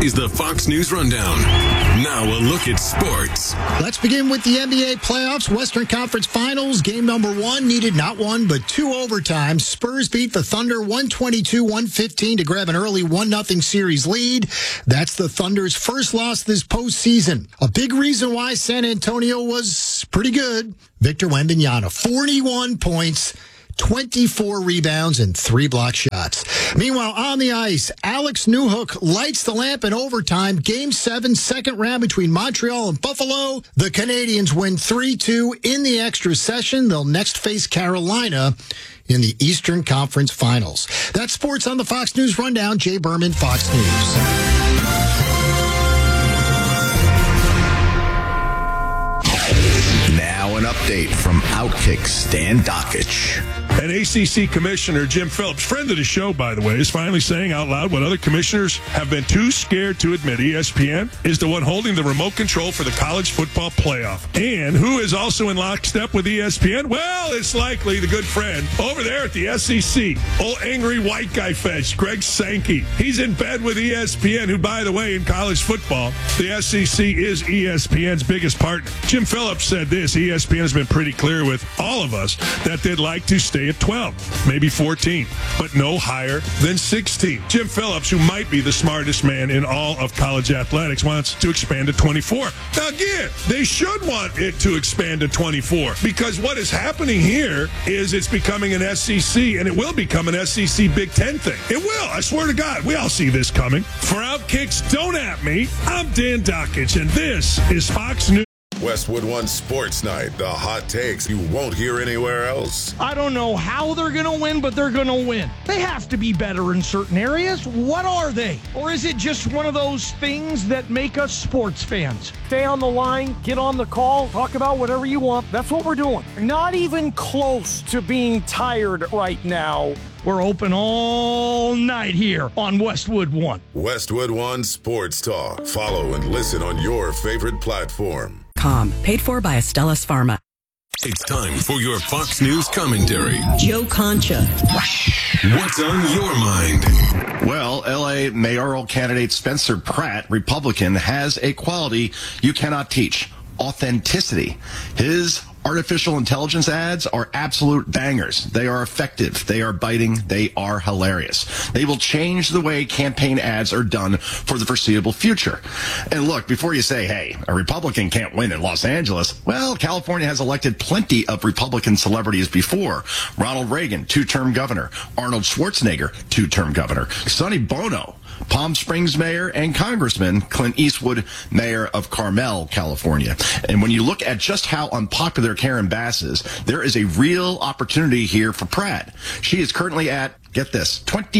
is the Fox News Rundown. Now a look at sports. Let's begin with the NBA playoffs. Western Conference Finals. Game number 1 needed not 1, but 2 overtimes. Spurs beat the Thunder 122-115 to grab an early 1-0 series lead. That's the Thunder's first loss this postseason. A big reason why San Antonio was pretty good. Victor Wembanyama, 41 points. 24 rebounds and 3 block shots. Meanwhile, on the ice, Alex Newhook lights the lamp in overtime. Game 7, second round between Montreal and Buffalo. The Canadians win 3-2 in the extra session. They'll next face Carolina in the Eastern Conference Finals. That's sports on the Fox News Rundown. Jay Berman, Fox News. Now an update from Outkick Stan Dockich. And ACC Commissioner Jim Phillips, friend of the show, by the way, is finally saying out loud what other commissioners have been too scared to admit. ESPN is the one holding the remote control for the college football playoff. And who is also in lockstep with ESPN? Well, it's likely the good friend over there at the SEC, old angry white guy fetch, Greg Sankey. He's in bed with ESPN, who, by the way, in college football, the SEC is ESPN's biggest partner. Jim Phillips said this: ESPN has been pretty clear with all of us that they'd like to stay at 12, maybe 14, but no higher than 16. Jim Phillips, who might be the smartest man in all of college athletics, wants to expand to 24. Now, again, they should want it to expand to 24, because what is happening here is it's becoming an SEC, and it will become an SEC Big Ten thing. It will. I swear to God. We all see this coming. For Outkick's Don't At Me, I'm Dan Dockich, and this is Fox News. Westwood One Sports Night, the hot takes you won't hear anywhere else. I don't know how they're going to win, but they're going to win. They have to be better in certain areas. What are they? Or is it just one of those things that make us sports fans? Stay on the line, get on the call, talk about whatever you want. That's what we're doing. Not even close to being tired right now. We're open all night here on Westwood One. Westwood One Sports Talk. Follow and listen on your favorite platform. Paid for by Astellas Pharma. It's time for your Fox News commentary. Joe Concha. What's on your mind? Well, L.A. mayoral candidate Spencer Pratt, Republican, has a quality you cannot teach: authenticity. His artificial intelligence ads are absolute bangers. They are effective. They are biting. They are hilarious. They will change the way campaign ads are done for the foreseeable future. And look, before you say, hey, a Republican can't win in Los Angeles, well, California has elected plenty of Republican celebrities before. Ronald Reagan, 2-term governor. Arnold Schwarzenegger, 2-term governor. Sonny Bono, Palm Springs mayor, and Congressman Clint Eastwood, mayor of Carmel, California. And when you look at just how unpopular Karen Bass is, there is a real opportunity here for Pratt. She is currently at, get this,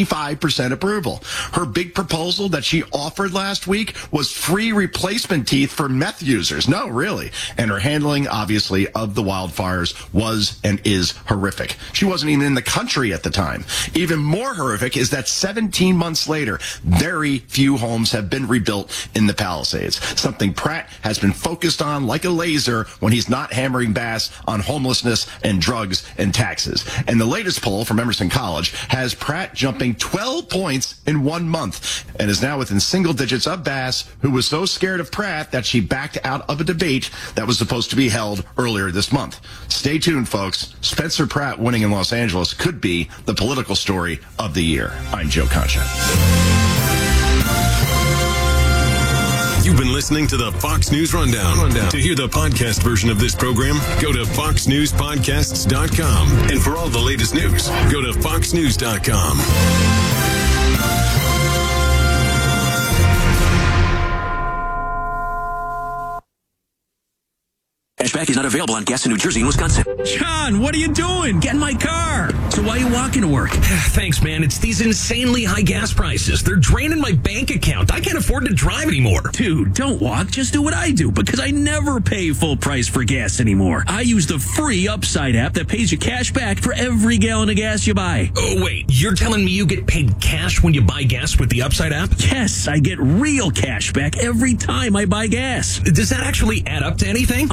25% approval. Her big proposal that she offered last week was free replacement teeth for meth users. No, really. And her handling, obviously, of the wildfires was and is horrific. She wasn't even in the country at the time. Even more horrific is that 17 months later, very few homes have been rebuilt in the Palisades, something Pratt has been focused on like a laser when he's not hammering Bass on homelessness and drugs and taxes. And the latest poll from Emerson College has Pratt jumping 12 points in 1 month and is now within single digits of Bass, who was so scared of Pratt that she backed out of a debate that was supposed to be held earlier this month. Stay tuned, folks. Spencer Pratt winning in Los Angeles could be the political story of the year. I'm Joe Concha. You've been listening to the Fox News Rundown. To hear the podcast version of this program, go to foxnewspodcasts.com. And for all the latest news, go to foxnews.com. Cashback is not available on gas in New Jersey and Wisconsin. John, what are you doing? Get in my car. So why are you walking to work? Thanks, man. It's these insanely high gas prices. They're draining my bank account. I can't afford to drive anymore. Dude, don't walk. Just do what I do, because I never pay full price for gas anymore. I use the free Upside app that pays you cash back for every gallon of gas you buy. Oh, wait. You're telling me you get paid cash when you buy gas with the Upside app? Yes, I get real cash back every time I buy gas. Does that actually add up to anything? I'll make a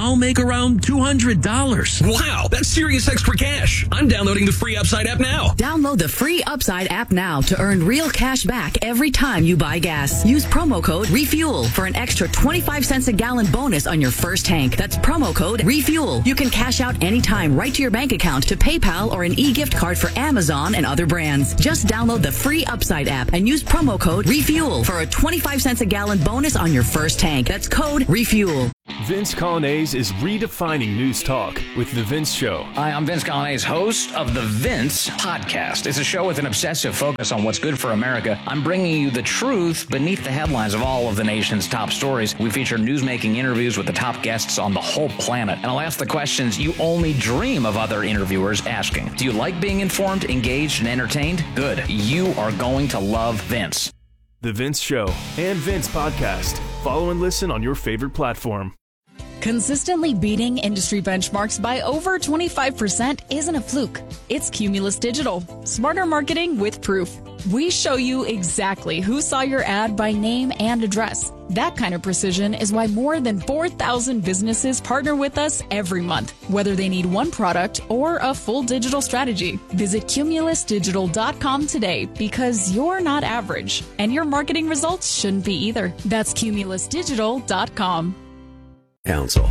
around $200. Wow, that's serious extra cash. I'm downloading the free Upside app now. Download the free Upside app now to earn real cash back every time you buy gas. Use promo code REFUEL for an extra 25 cents a gallon bonus on your first tank. That's promo code REFUEL. You can cash out anytime right to your bank account, to PayPal, or an e-gift card for Amazon and other brands. Just download the free Upside app and use promo code REFUEL for a 25 cents a gallon bonus on your first tank. That's code REFUEL. Vince Colonnese is redefining news talk with The Vince Show. Hi, I'm Vince Colonnese, host of The Vince Podcast. It's a show with an obsessive focus on what's good for America. I'm bringing you the truth beneath the headlines of all of the nation's top stories. We feature newsmaking interviews with the top guests on the whole planet. And I'll ask the questions you only dream of other interviewers asking. Do you like being informed, engaged, and entertained? Good. You are going to love Vince. The Vince Show and Vince Podcast. Follow and listen on your favorite platform. Consistently beating industry benchmarks by over 25% isn't a fluke. It's Cumulus Digital. Smarter marketing with proof. We show you exactly who saw your ad by name and address. That kind of precision is why more than 4,000 businesses partner with us every month, whether they need one product or a full digital strategy. Visit cumulusdigital.com today, because you're not average, and your marketing results shouldn't be either. That's cumulusdigital.com. Council.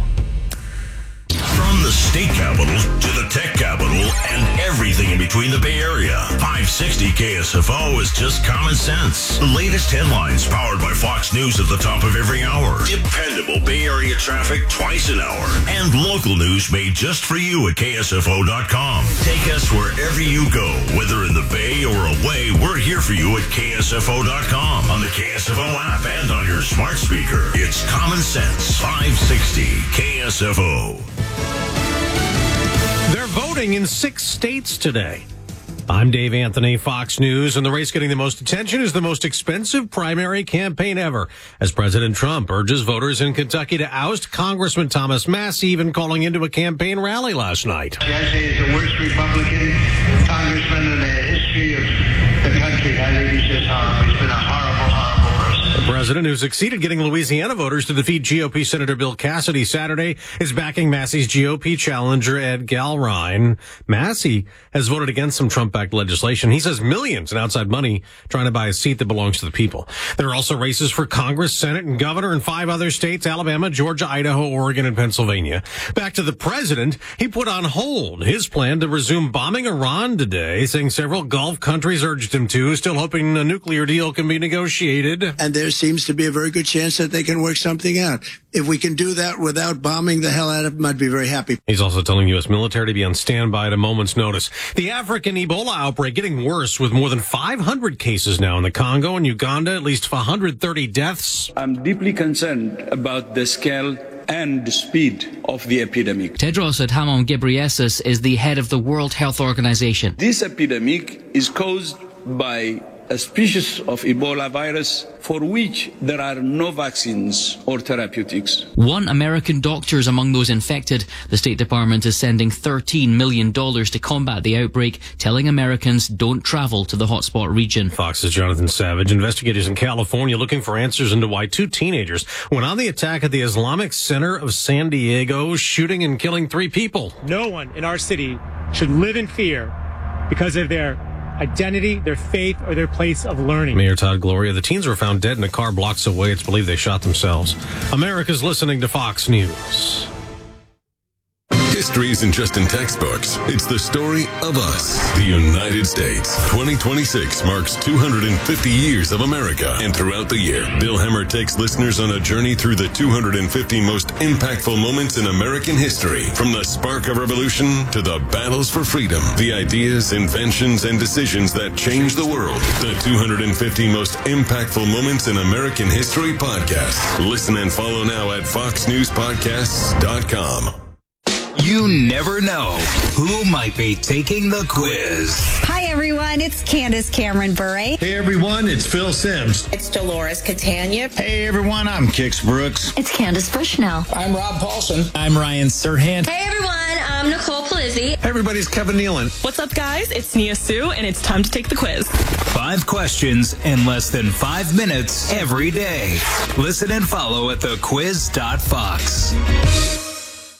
From the state capital to the tech capital and everything in between the Bay Area, 560 KSFO is just common sense. The latest headlines powered by Fox News at the top of every hour. Dependable Bay Area traffic twice an hour. And local news made just for you at KSFO.com. Take us wherever you go, whether in the Bay or away, we're here for you at KSFO.com, on the KSFO app, and on your smart speaker. It's common sense. 560 KSFO. They're voting in 6 states today. I'm Dave Anthony, Fox News, and the race getting the most attention is the most expensive primary campaign ever, as President Trump urges voters in Kentucky to oust Congressman Thomas Massie, even calling into a campaign rally last night. Massie is the worst Republican congressman in the history of the country. I think he's just horrible. He's been a horrible person. The president, who succeeded getting Louisiana voters to defeat GOP Senator Bill Cassidy Saturday, is backing Massie's GOP challenger, Ed Galrine. Massie has voted against some Trump-backed legislation. He says millions in outside money trying to buy a seat that belongs to the people. There are also races for Congress, Senate, and governor in 5 other states: Alabama, Georgia, Idaho, Oregon, and Pennsylvania. Back to the president, he put on hold his plan to resume bombing Iran today, saying several Gulf countries urged him to, still hoping a nuclear deal can be negotiated. And there seems to be a very good chance that they can work something out. If we can do that without bombing the hell out of them, I'd be very happy. He's also telling U.S. military to be on standby at a moment's notice. The African Ebola outbreak getting worse, with more than 500 cases now in the Congo and Uganda, at least 130 deaths. I'm deeply concerned about the scale and the speed of the epidemic. Tedros Adhanom Ghebreyesus is the head of the World Health Organization. This epidemic is caused by a species of Ebola virus for which there are no vaccines or therapeutics. 1 American doctor is among those infected. The State Department is sending $13 million to combat the outbreak, telling Americans don't travel to the hotspot region. Fox's Jonathan Savage. Investigators in California looking for answers into why 2 teenagers went on the attack at the Islamic Center of San Diego, shooting and killing 3 people. No one in our city should live in fear because of their identity, their faith, or their place of learning. Mayor Todd Gloria. The teens were found dead in a car blocks away. It's believed they shot themselves. America's listening to Fox News. History isn't just in textbooks. It's the story of us, the United States. 2026 marks 250 years of America. And throughout the year, Bill Hemmer takes listeners on a journey through the 250 most impactful moments in American history. From the spark of revolution to the battles for freedom, the ideas, inventions, and decisions that changed the world. The 250 most impactful moments in American history podcast. Listen and follow now at foxnewspodcasts.com. You never know who might be taking the quiz. Hi, everyone. It's Candace Cameron Bure. Hey, everyone. It's Phil Sims. It's Dolores Catania. Hey, everyone. I'm Kix Brooks. It's Candace Bushnell. I'm Rob Paulson. I'm Ryan Serhant. Hey, everyone. I'm Nicole Palizzi. Hey, everybody. It's Kevin Nealon. What's up, guys? It's Nia Sue, and it's time to take the quiz. 5 questions in less than 5 minutes every day. Listen and follow at thequiz.fox.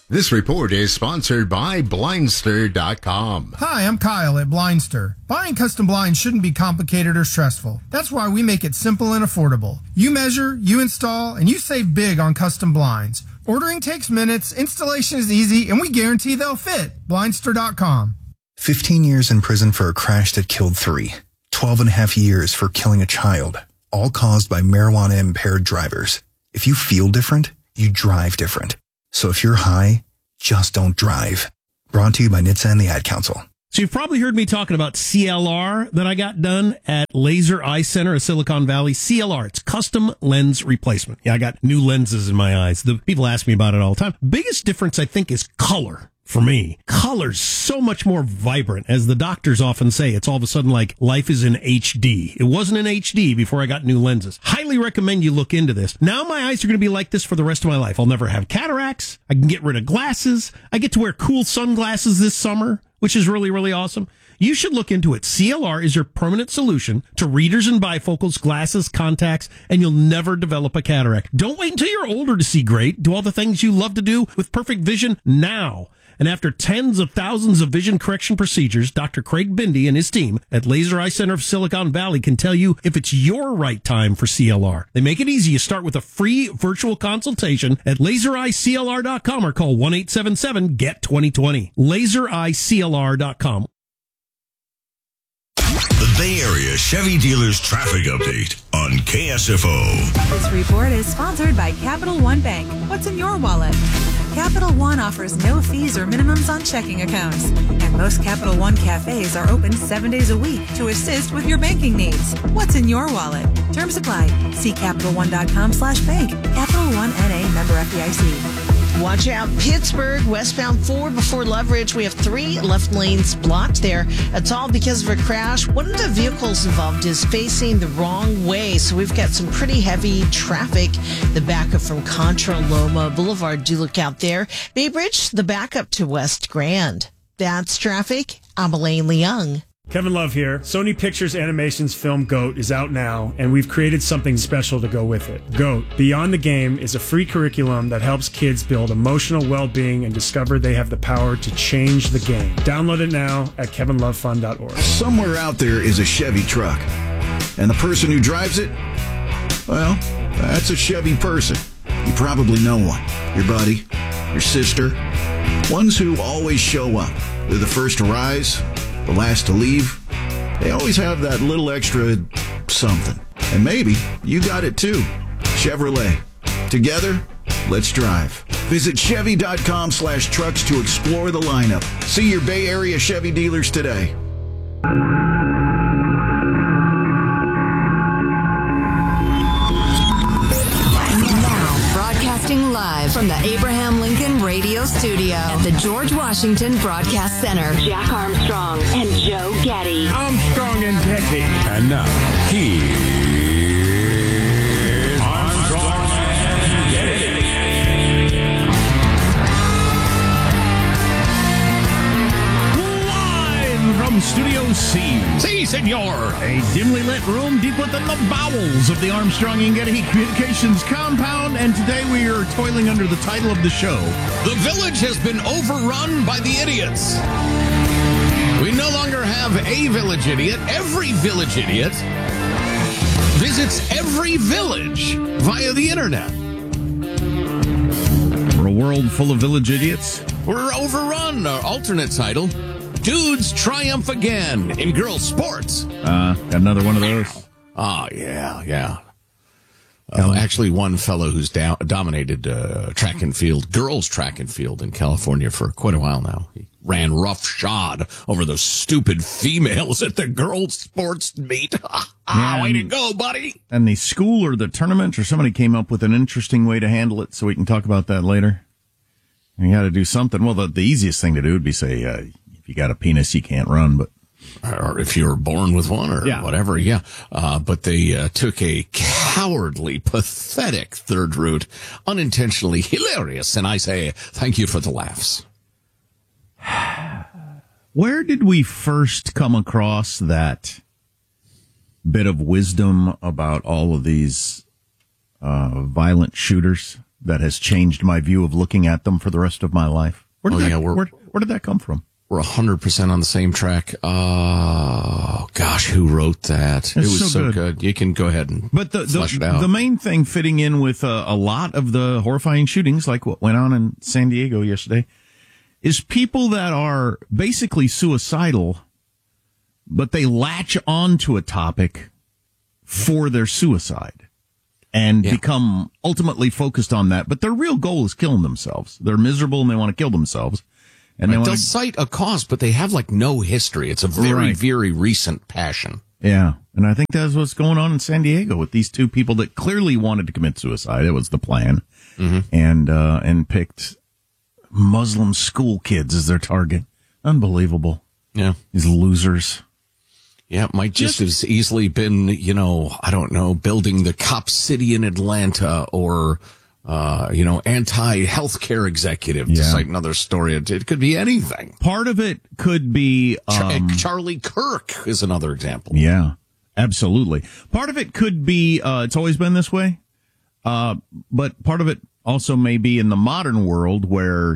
This report is sponsored by Blindster.com. Hi, I'm Kyle at Blindster. Buying custom blinds shouldn't be complicated or stressful. That's why we make it simple and affordable. You measure, you install, and you save big on custom blinds. Ordering takes minutes, installation is easy, and we guarantee they'll fit. Blindster.com. 15 years in prison for a crash that killed 3. 12 and a half years for killing a child. All caused by marijuana-impaired drivers. If you feel different, you drive different. So if you're high, just don't drive. Brought to you by NHTSA and the Ad Council. So you've probably heard me talking about CLR that I got done at Laser Eye Center of Silicon Valley. CLR, it's custom lens replacement. Yeah, I got new lenses in my eyes. The people ask me about it all the time. Biggest difference, I think, is color. For me, color's so much more vibrant. As the doctors often say, it's all of a sudden like life is in HD. It wasn't in HD before I got new lenses. Highly recommend you look into this. Now my eyes are going to be like this for the rest of my life. I'll never have cataracts. I can get rid of glasses. I get to wear cool sunglasses this summer, which is really, really awesome. You should look into it. CLR is your permanent solution to readers and bifocals, glasses, contacts, and you'll never develop a cataract. Don't wait until you're older to see great. Do all the things you love to do with perfect vision now. And after tens of thousands of vision correction procedures, Dr. Craig Bindi and his team at Laser Eye Center of Silicon Valley can tell you if it's your right time for CLR. They make it easy. You start with a free virtual consultation at lasereyeclr.com or call 1-877-GET-2020. lasereyeclr.com. The Bay Area Chevy Dealers Traffic Update on KSFO. This report is sponsored by Capital One Bank. What's in your wallet? Capital One offers no fees or minimums on checking accounts. And most Capital One cafes are open 7 days a week to assist with your banking needs. What's in your wallet? Terms apply. See CapitalOne.com/bank. Capital One N.A. member FDIC. Watch out, Pittsburgh, westbound 4 before Loveridge. We have 3 left lanes blocked there. It's all because of a crash. One of the vehicles involved is facing the wrong way, so we've got some pretty heavy traffic. The backup from Contra Loma Boulevard, do look out there. Bay Bridge, the backup to West Grand. That's traffic. I'm Elaine Leung. Kevin Love here. Sony Pictures Animation's film GOAT is out now, and we've created something special to go with it. GOAT, Beyond the Game, is a free curriculum that helps kids build emotional well-being and discover they have the power to change the game. Download it now at kevinlovefun.org. Somewhere out there is a Chevy truck, and the person who drives it, well, that's a Chevy person. You probably know one. Your buddy, your sister, ones who always show up. They're the first to rise, the last to leave. They always have that little extra something. And maybe you got it too. Chevrolet. Together, let's drive. Visit Chevy.com/trucks to explore the lineup. See your Bay Area Chevy dealers today. Broadcasting live from the Abraham Lincoln Radio Studio at the George Washington Broadcast Center. Jack Armstrong and Joe Getty. Armstrong and Getty. And now, here's Armstrong and Getty. Live from Studio C. Si, senor. A dimly lit room deep within the bowels of the Armstrong and Getty Communications compound, and today we are toiling under the title of the show, The Village Has Been Overrun by the Idiots. We no longer have a village idiot. Every village idiot visits every village via the internet. We're a world full of village idiots. We're overrun. Our alternate title, Dudes Triumph Again in Girls Sports. Got another one of those. Oh, yeah. Actually, one fellow who's dominated track and field, girls track and field in California for quite a while now. He ran roughshod over those stupid females at the girls' sports meet. Way to go, buddy. And the school or the tournament or somebody came up with an interesting way to handle it, so we can talk about that later. You got to do something. Well, the easiest thing to do would be say, if you got a penis, you can't run, but. Or if you were born with one or whatever, but they took a cowardly, pathetic third route, unintentionally hilarious, and I say thank you for the laughs. Where did we first come across that bit of wisdom about all of these violent shooters? that has changed my view of looking at them for the rest of my life. Where did that come from? We're 100% on the same track. Oh, gosh, who wrote that? It was so good. You can go ahead and flesh it out. The main thing fitting in with a lot of the horrifying shootings, like what went on in San Diego yesterday, is people that are basically suicidal, but they latch on to a topic for their suicide and become ultimately focused on that. But their real goal is killing themselves. They're miserable and they want to kill themselves. And they'll cite a cause, but they have like no history. It's a very, very recent passion. Yeah. And I think that's what's going on in San Diego with these two people that clearly wanted to commit suicide. It was the plan. And picked Muslim school kids as their target. Unbelievable. Yeah. These losers. Yeah, it might just as easily been, I don't know, building the cop city in Atlanta or, anti-healthcare executive to cite another story. It could be anything. Part of it could be... Charlie Kirk is another example. Yeah, absolutely. Part of it could be, it's always been this way, but part of it also may be in the modern world where,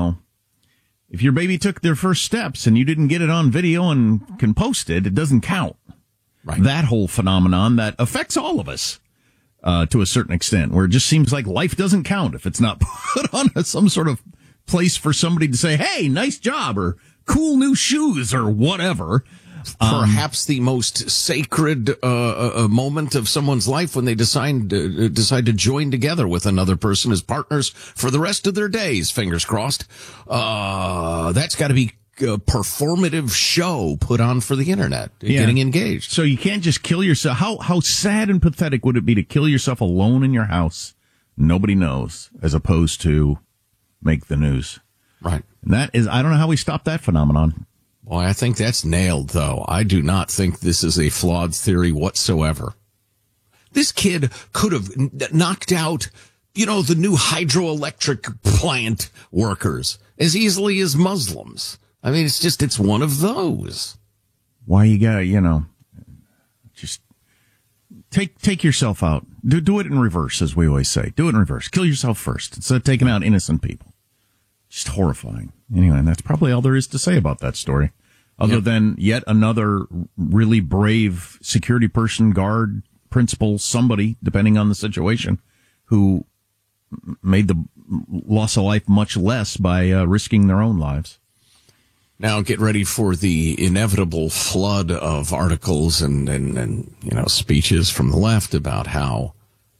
if your baby took their first steps and you didn't get it on video and can post it, it doesn't count. Right. That whole phenomenon that affects all of us to a certain extent, where it just seems like life doesn't count if it's not put on some sort of place for somebody to say, hey, nice job, or cool new shoes, or whatever. Perhaps the most sacred moment of someone's life when they decide to join together with another person as partners for the rest of their days. Fingers crossed. That's got to be a performative show put on for the internet. Getting engaged. So you can't just kill yourself. How sad and pathetic would it be to kill yourself alone in your house? Nobody knows, as opposed to make the news. Right. And that is, I don't know how we stop that phenomenon. Boy, I think that's nailed, though. I do not think this is a flawed theory whatsoever. This kid could have knocked out, the new hydroelectric plant workers as easily as Muslims. I mean, it's one of those. Why you gotta, just take yourself out. Do it in reverse, as we always say. Do it in reverse. Kill yourself first instead of taking out innocent people. Just horrifying. Anyway, that's probably all there is to say about that story. Other than yet another really brave security person, guard, principal, somebody, depending on the situation, who made the loss of life much less by risking their own lives. Now get ready for the inevitable flood of articles and speeches from the left about how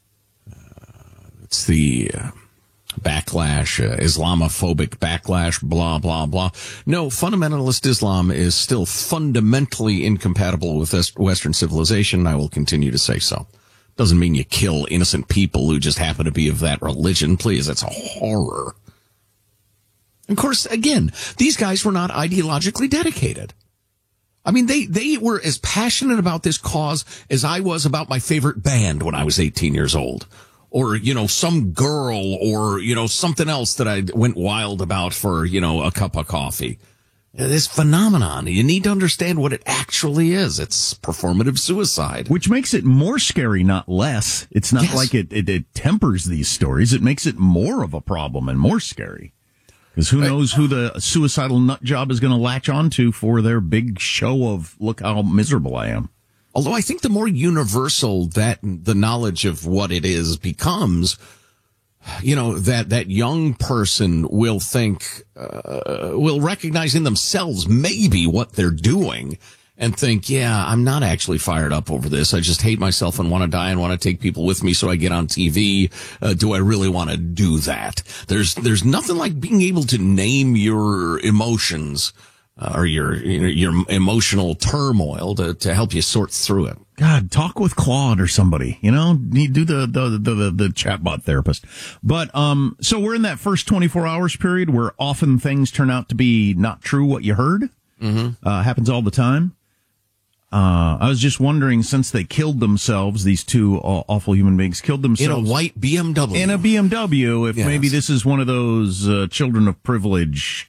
it's the backlash, Islamophobic backlash, blah, blah, blah. No, fundamentalist Islam is still fundamentally incompatible with Western civilization. I will continue to say so. Doesn't mean you kill innocent people who just happen to be of that religion. Please, that's a horror. Of course, again, these guys were not ideologically dedicated. I mean, they were as passionate about this cause as I was about my favorite band when I was 18 years old. Or, some girl or, something else that I went wild about for, a cup of coffee. This phenomenon, you need to understand what it actually is. It's performative suicide. Which makes it more scary, not less. It's not like it tempers these stories. It makes it more of a problem and more scary. Because who knows who the suicidal nut job is going to latch onto for their big show of, look how miserable I am. Although I think the more universal that the knowledge of what it is becomes, that young person will think, will recognize in themselves maybe what they're doing and think, yeah, I'm not actually fired up over this. I just hate myself and want to die and want to take people with me so I get on TV. Do I really want to do that? There's nothing like being able to name your emotions or your emotional turmoil to help you sort through it. God, talk with Claude or somebody, you do the chatbot therapist. But, so we're in that first 24 hours period where often things turn out to be not true what you heard. Mm-hmm. Happens all the time. I was just wondering, since they killed themselves, these two awful human beings killed themselves in a white BMW. In a BMW, if maybe this is one of those children of privilege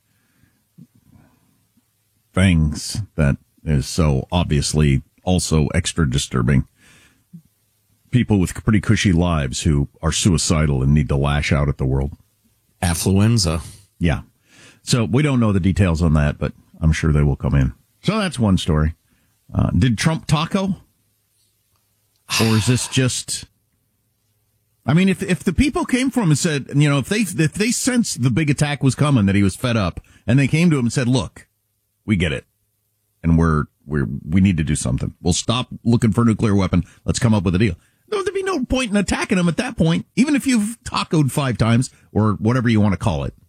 things that is so obviously also extra disturbing. people with pretty cushy lives who are suicidal and need to lash out at the world. Affluenza. Yeah. So we don't know the details on that, but I'm sure they will come in. So that's one story. Did Trump taco? Or is this just... I mean, if the people came from him and said, you know, if they sensed the big attack was coming, that he was fed up, and they came to him and said, look, we get it, and we need to do something. We'll stop looking for a nuclear weapon. Let's come up with a deal. There'd be no point in attacking him at that point, even if you've tacoed 5 times or whatever you want to call it.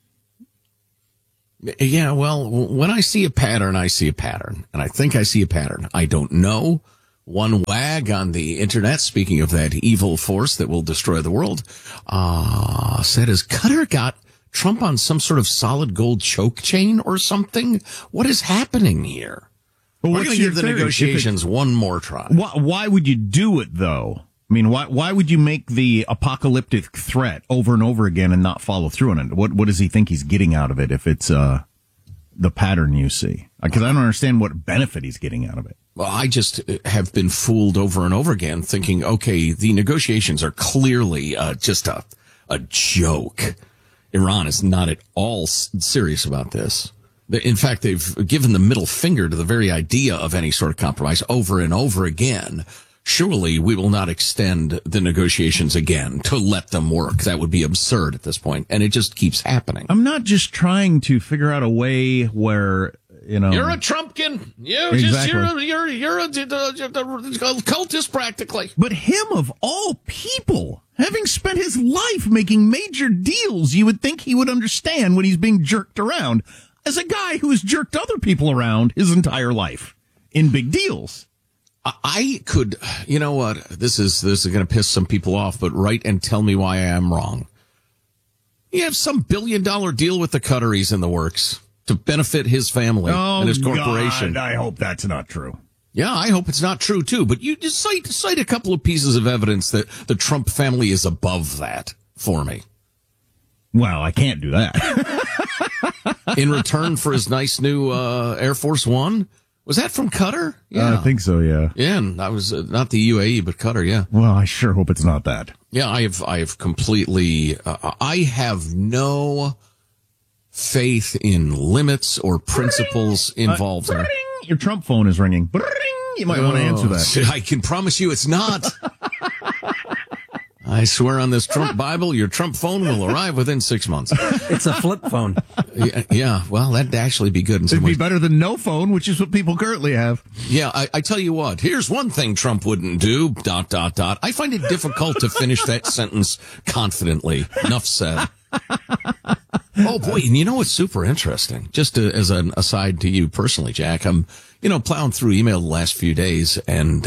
Yeah, well, when I see a pattern, I see a pattern, and I think I see a pattern. I don't know. One wag on the internet, speaking of that evil force that will destroy the world, said, has Qatar got Trump on some sort of solid gold choke chain or something? What is happening here? Well, we're going to give the negotiations one more try. Why would you do it, though? I mean, why would you make the apocalyptic threat over and over again and not follow through on it? What does he think he's getting out of it if it's the pattern you see? Because I don't understand what benefit he's getting out of it. Well, I just have been fooled over and over again thinking, okay, the negotiations are clearly just a joke. Iran is not at all serious about this. In fact, they've given the middle finger to the very idea of any sort of compromise over and over again. Surely we will not extend the negotiations again to let them work. That would be absurd at this point, and it just keeps happening. I'm not just trying to figure out a way where, you know, you're a Trumpkin. You're a cultist practically. But him of all people, having spent his life making major deals, you would think he would understand when he's being jerked around as a guy who has jerked other people around his entire life in big deals. I could, you know what? This is going to piss some people off, but write and tell me why I am wrong. You have some $1 billion deal with the Qataris in the works to benefit his family and his corporation. God, I hope that's not true. Yeah, I hope it's not true too. But you just cite a couple of pieces of evidence that the Trump family is above that for me. Well, I can't do that. In return for his nice new Air Force One. Was that from Qatar? Yeah, I think so. Yeah. Yeah, and that was not the UAE, but Qatar. Yeah. Well, I sure hope it's not that. Yeah, I have completely. I have no faith in limits or principles involved there. Your Trump phone is ringing. You might want to answer that. I can promise you, it's not. I swear on this Trump Bible, your Trump phone will arrive within 6 months. It's a flip phone. Yeah, well, that'd actually be good in some It'd ways. be better than no phone, which is what people currently have. Yeah, I tell you what, here's one thing Trump wouldn't do, ... I find it difficult to finish that sentence confidently. Enough said. Oh, boy, and you know what's super interesting? Just as an aside to you personally, Jack, I'm, plowing through email the last few days, and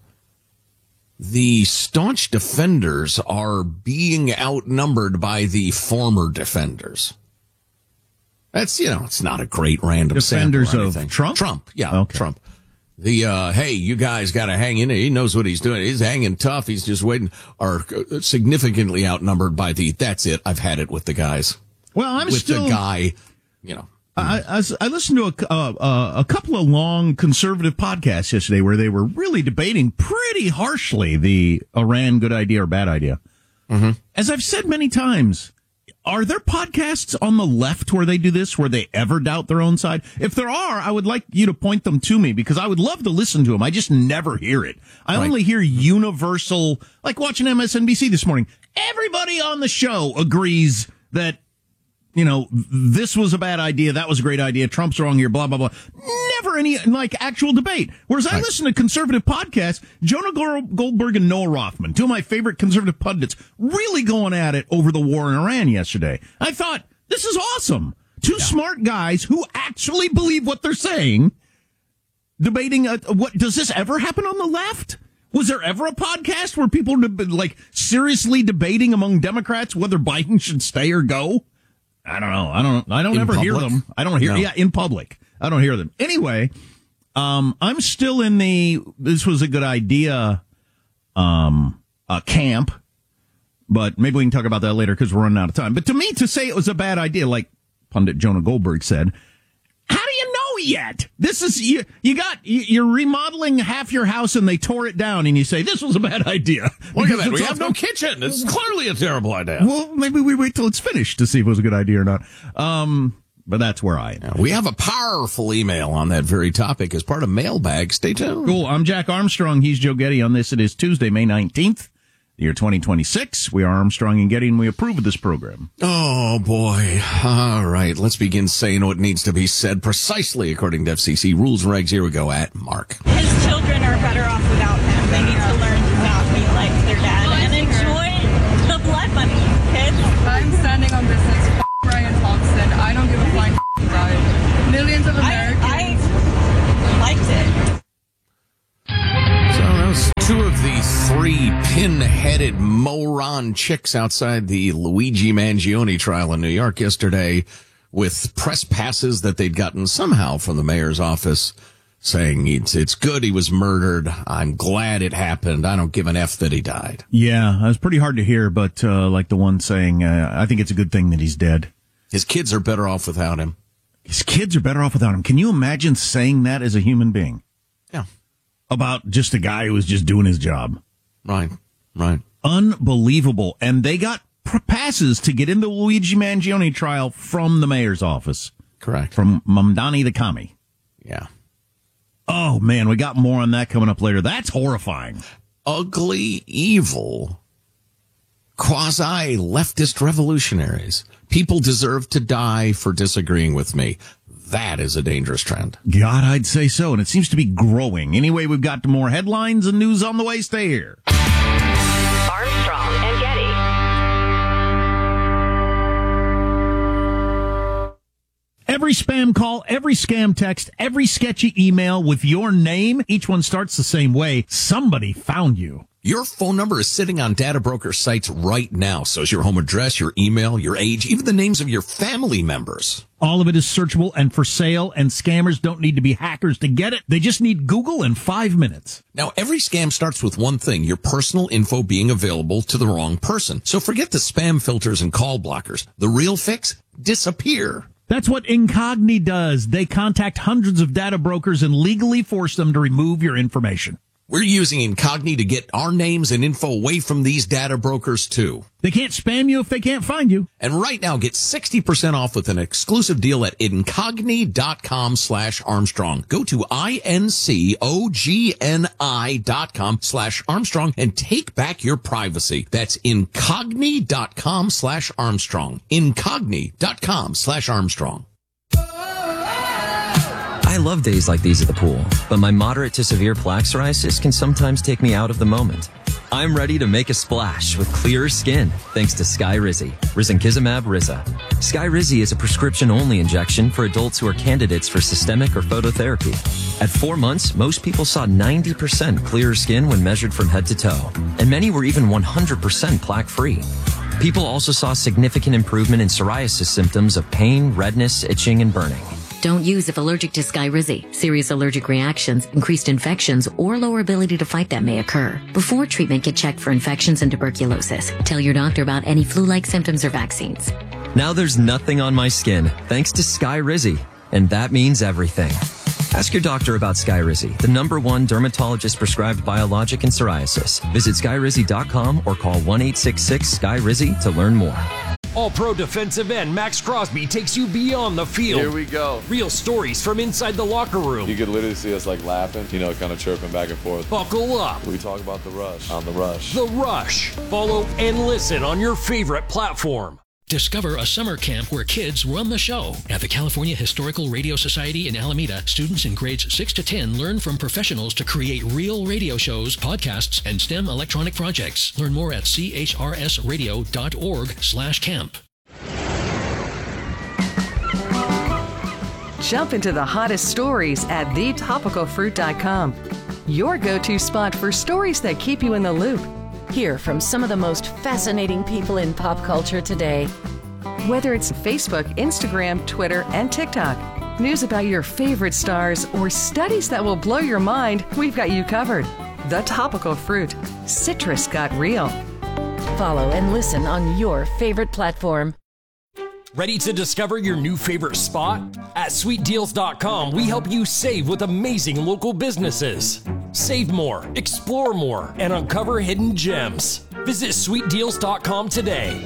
the staunch defenders are being outnumbered by the former defenders. That's, it's not a great random defenders sample or of anything. Trump? Yeah, okay. Trump. The, hey, you guys got to hang in there. He knows what he's doing. He's hanging tough. He's just waiting. Are significantly outnumbered by that's it. I've had it with the guys. Well, I'm with still the guy, I listened to a couple of long conservative podcasts yesterday where they were really debating pretty harshly the Iran good idea or bad idea. Mm-hmm. As I've said many times, are there podcasts on the left where they do this, where they ever doubt their own side? If there are, I would like you to point them to me because I would love to listen to them. I just never hear it. I only hear universal, like watching MSNBC this morning. Everybody on the show agrees that, this was a bad idea, that was a great idea, Trump's wrong here, blah, blah, blah. Never any, actual debate. Whereas I listen to conservative podcasts, Jonah Goldberg and Noah Rothman, two of my favorite conservative pundits, really going at it over the war in Iran yesterday. I thought, this is awesome. Two smart guys who actually believe what they're saying, debating, what does this ever happen on the left? Was there ever a podcast where people were seriously debating among Democrats whether Biden should stay or go? I don't know. I don't ever hear them. I don't hear, in public. I don't hear them. Anyway, I'm still in this was a good idea, camp, but maybe we can talk about that later because we're running out of time. But to me, to say it was a bad idea, like pundit Jonah Goldberg said, how do you know yet. This is you're remodeling half your house and they tore it down, and you say this was a bad idea. Look at that. We have no kitchen. It's clearly a terrible idea. Well, maybe we wait till it's finished to see if it was a good idea or not. But that's where I am. We have a powerful email on that very topic as part of Mailbag. Stay tuned. Cool. I'm Jack Armstrong. He's Joe Getty. On this, it is Tuesday, May 19th, the year 2026. We are Armstrong and Getty, and we approve of this program. Oh, boy. All right. Let's begin saying what needs to be said precisely according to FCC rules and regs. Here we go at Mark. His children are better off without him. They need to learn to not be like their dad and enjoy the blood money, kids. I'm standing on business. Brian Thompson. I don't give a flying about it. Millions of Americans. I liked it. So those two of the three pin-headed moron chicks outside the Luigi Mangione trial in New York yesterday with press passes that they'd gotten somehow from the mayor's office saying it's good he was murdered. I'm glad it happened. I don't give an F that he died. Yeah, it was pretty hard to hear, but like the one saying, I think it's a good thing that he's dead. His kids are better off without him. His kids are better off without him. Can you imagine saying that as a human being? Yeah. About just a guy who was just doing his job. Right. Unbelievable. And they got passes to get in the Luigi Mangione trial from the mayor's office. Correct. From Mamdani the commie. Yeah. Oh, man, we got more on that coming up later. That's horrifying. Ugly, evil, quasi-leftist revolutionaries. People deserve to die for disagreeing with me. That is a dangerous trend. God, I'd say so, and it seems to be growing. Anyway, we've got more headlines and news on the way. Stay here. Armstrong and Getty. Every spam call, every scam text, every sketchy email with your name, each one starts the same way. Somebody found you. Your phone number is sitting on data broker sites right now. So is your home address, your email, your age, even the names of your family members. All of it is searchable and for sale, and scammers don't need to be hackers to get it. They just need Google in 5 minutes. Now, every scam starts with one thing, your personal info being available to the wrong person. So forget the spam filters and call blockers. The real fix? Disappear. That's what Incogni does. They contact hundreds of data brokers and legally force them to remove your information. We're using Incogni to get our names and info away from these data brokers, too. They can't spam you if they can't find you. And right now, get 60% off with an exclusive deal at Incogni.com/Armstrong. Go to INCOGNI.com/Armstrong and take back your privacy. That's Incogni.com/Armstrong. Incogni.com/Armstrong. I love days like these at the pool, but my moderate to severe plaque psoriasis can sometimes take me out of the moment. I'm ready to make a splash with clearer skin thanks to Skyrizi, Risankizumab Riza. Skyrizi is a prescription-only injection for adults who are candidates for systemic or phototherapy. At 4 months, most people saw 90% clearer skin when measured from head to toe, and many were even 100% plaque-free. People also saw significant improvement in psoriasis symptoms of pain, redness, itching, and burning. Don't use if allergic to Skyrizi. Serious allergic reactions, increased infections, or lower ability to fight them may occur. Before treatment, get checked for infections and tuberculosis. Tell your doctor about any flu-like symptoms or vaccines. Now there's nothing on my skin thanks to Skyrizi, and that means everything. Ask your doctor about Skyrizi, the #1 dermatologist-prescribed biologic in psoriasis. Visit Skyrizi.com or call 1-866-SKY-RIZI to learn more. All-Pro defensive end Max Crosby takes you beyond the field. Here we go. Real stories from inside the locker room. You could literally see us like laughing, kind of chirping back and forth. Buckle up. We talk about The Rush on The Rush. The Rush. Follow and listen on your favorite platform. Discover a summer camp where kids run the show. At the California Historical Radio Society in Alameda, students in grades 6 to 10 learn from professionals to create real radio shows, podcasts, and STEM electronic projects. Learn more at chrsradio.org/camp. Jump into the hottest stories at thetopicalfruit.com. Your go-to spot for stories that keep you in the loop. Hear from some of the most fascinating people in pop culture today. Whether it's Facebook, Instagram, Twitter, and TikTok, news about your favorite stars, or studies that will blow your mind, we've got you covered. The Topical Fruit. Citrus got real. Follow and listen on your favorite platform. Ready to discover your new favorite spot? At sweetdeals.com, we help you save with amazing local businesses. Save more, explore more, and uncover hidden gems. Visit sweetdeals.com today.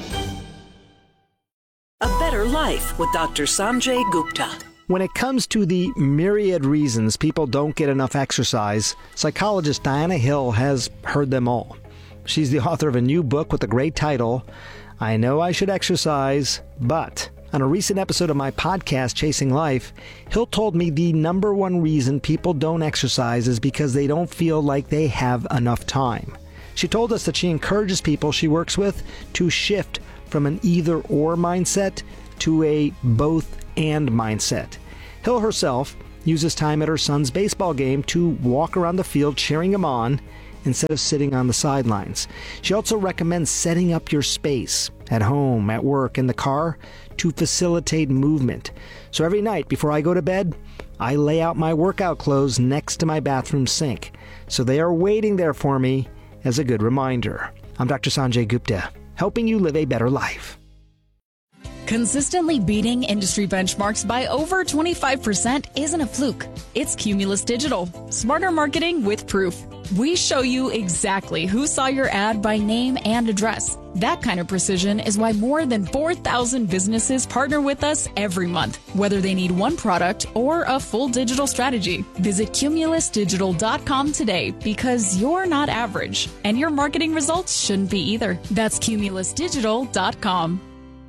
A Better Life with Dr. Sanjay Gupta. When it comes to the myriad reasons people don't get enough exercise, psychologist Diana Hill has heard them all. She's the author of a new book with a great title, I Know I Should Exercise, But. On a recent episode of my podcast, Chasing Life, Hill told me the number one reason people don't exercise is because they don't feel like they have enough time. She told us that she encourages people she works with to shift from an either-or mindset to a both-and mindset. Hill herself uses time at her son's baseball game to walk around the field cheering him on instead of sitting on the sidelines. She also recommends setting up your space at home, at work, in the car to facilitate movement. So every night before I go to bed, I lay out my workout clothes next to my bathroom sink. So they are waiting there for me as a good reminder. I'm Dr. Sanjay Gupta, helping you live a better life. Consistently beating industry benchmarks by over 25% isn't a fluke. It's Cumulus Digital. Smarter marketing with proof. We show you exactly who saw your ad by name and address. That kind of precision is why more than 4,000 businesses partner with us every month, whether they need one product or a full digital strategy. Visit cumulusdigital.com today because you're not average, and your marketing results shouldn't be either. That's cumulusdigital.com.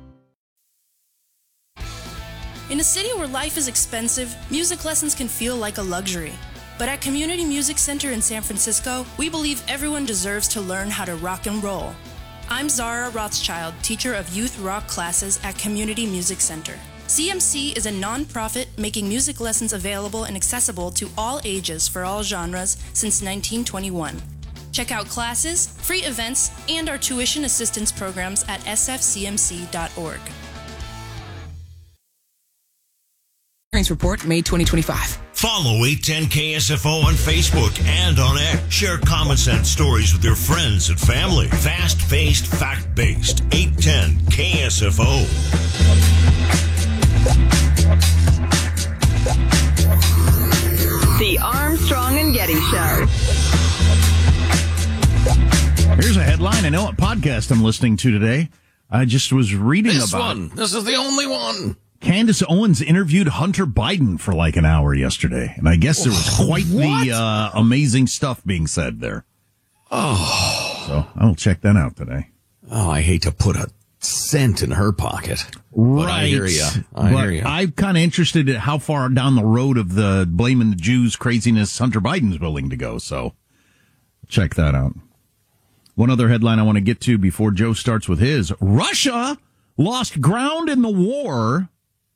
In a city where life is expensive, music lessons can feel like a luxury. But at Community Music Center in San Francisco, we believe everyone deserves to learn how to rock and roll. I'm Zara Rothschild, teacher of youth rock classes at Community Music Center. CMC is a non-profit making music lessons available and accessible to all ages for all genres since 1921. Check out classes, free events, and our tuition assistance programs at sfcmc.org. Report, May 2025. Follow 810 KSFO on Facebook and on X. Share common sense stories with your friends and family. Fast-paced, fact-based. 810 KSFO. The Armstrong and Getty Show. Here's a headline. I know what podcast I'm listening to today. I just was reading this about one. This is the only one. Candace Owens interviewed Hunter Biden for like an hour yesterday, and I guess there was quite the amazing stuff being said there. Oh. So I'll check that out today. Oh, I hate to put a cent in her pocket. Right. But I hear you. I hear you. I'm kind of interested in how far down the road of the blaming the Jews craziness Hunter Biden's willing to go, so check that out. One other headline I want to get to before Joe starts with his. Russia lost ground in the war.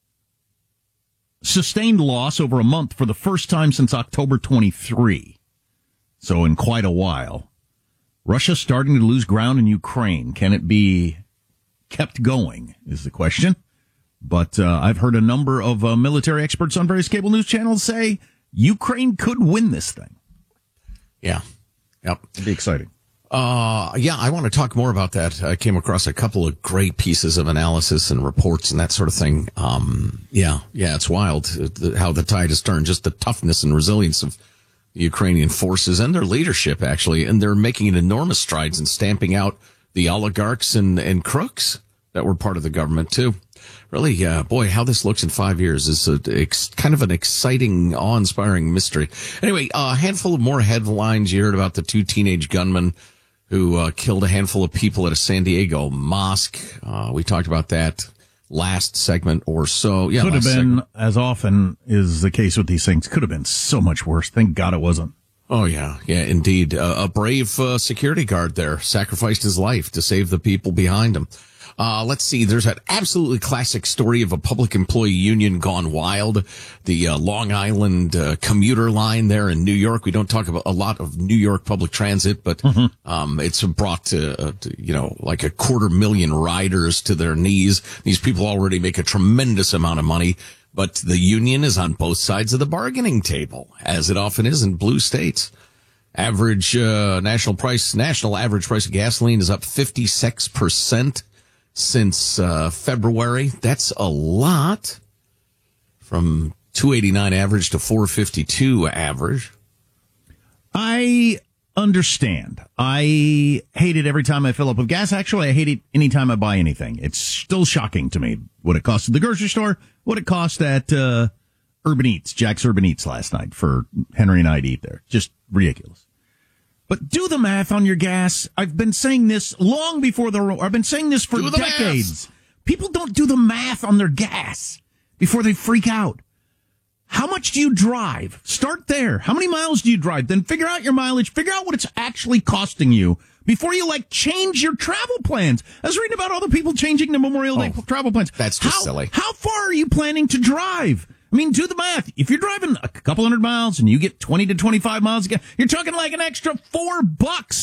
Sustained loss over a month for the first time since October 23. So in quite a while. Russia starting to lose ground in Ukraine. Can it be kept going is the question. But I've heard a number of military experts on various cable news channels say Ukraine could win this thing. Yeah. Yep. It'd be exciting. Yeah, I want to talk more about that. I came across a couple of great pieces of analysis and reports and that sort of thing. Yeah, it's wild how the tide has turned, just the toughness and resilience of the Ukrainian forces and their leadership, actually. And they're making enormous strides in stamping out the oligarchs and crooks that were part of the government, too. Really, boy, how this looks in 5 years is kind of an exciting, awe-inspiring mystery. Anyway, a handful of more headlines. You heard about the two teenage gunmen who killed a handful of people at a San Diego mosque. We talked about that last segment or so. Yeah, could have been, as often is the case with these things, could have been so much worse. Thank God it wasn't. Oh, yeah, indeed. A brave security guard there sacrificed his life to save the people behind him. Let's see. There's an absolutely classic story of a public employee union gone wild. The Long Island commuter line there in New York. We don't talk about a lot of New York public transit, but it's brought like 250,000 riders to their knees. These people already make a tremendous amount of money, but the union is on both sides of the bargaining table, as it often is in blue states. Average national average price of gasoline is up 56%. since February. That's a lot. From 289 average to 452 average. I understand. I hate it every time I fill up with gas. Actually, I hate it anytime I buy anything. It's still shocking to me what it costs at the grocery store, what it cost at Urban Eats, Jack's Urban Eats last night for Henry and I to eat there. Just ridiculous. But do the math on your gas. I've been saying this long before I've been saying this for decades. People don't do the math on their gas before they freak out. How much do you drive? Start there. How many miles do you drive? Then figure out your mileage. Figure out what it's actually costing you before you, change your travel plans. I was reading about all the people changing their Memorial Day travel plans. That's just silly. How far are you planning to drive? I mean, do the math. If you're driving a couple hundred miles and you get 20 to 25 miles, you're talking like an extra $4